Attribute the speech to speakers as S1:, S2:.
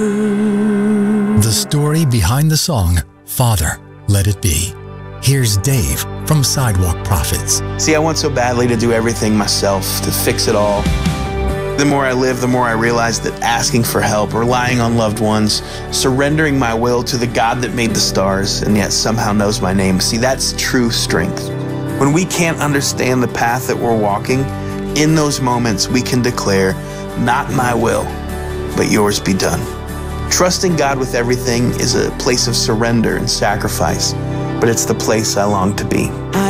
S1: The story behind the song, Father, Let It Be. Here's Dave from Sidewalk Prophets.
S2: See, I want so badly to do everything myself, to fix it all. The more I live, the more I realize that asking for help, relying on loved ones, surrendering my will to the God that made the stars and yet somehow knows my name. See, that's true strength. When we can't understand the path that we're walking, in those moments we can declare, not my will, but yours be done. Trusting God with everything is a place of surrender and sacrifice, but it's the place I long to be.